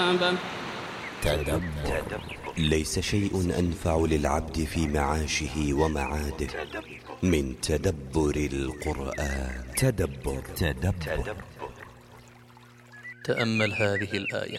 الحساب. تدبر. ليس شيء أنفع للعبد في معاشه ومعاده من تدبر القرآن. تدبر. تأمل هذه الآية: